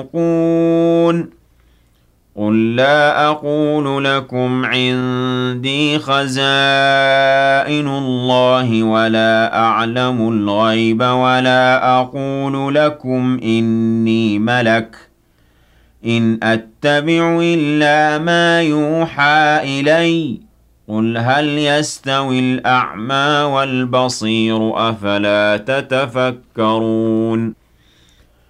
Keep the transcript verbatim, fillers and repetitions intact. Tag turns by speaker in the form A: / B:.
A: ينطقون قل لا أقول لكم عندي خزائن الله ولا أعلم الغيب ولا أقول لكم إني ملك إن أتبع إلا ما يوحى إلي قل هل يستوي الأعمى والبصير أفلا تتفكرون